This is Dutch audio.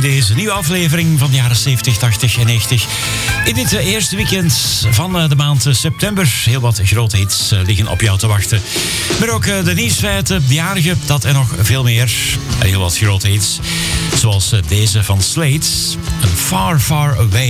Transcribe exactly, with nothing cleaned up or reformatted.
deze nieuwe aflevering van de jaren zeventig, tachtig en negentig. In dit eerste weekend van de maand september. Heel wat grote hits liggen op jou te wachten. Maar ook de nieuwsfeiten, de jarigen, dat en nog veel meer. Heel wat grote hits. Zoals deze van Slade, Far Far Away.